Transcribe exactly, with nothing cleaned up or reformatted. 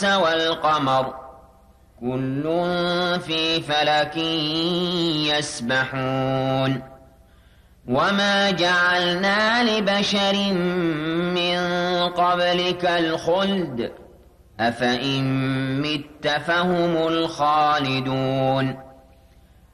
والقمر كل في فلك يسبحون وما جعلنا لبشر من قبلك الخلد أفإن مت فهم الخالدون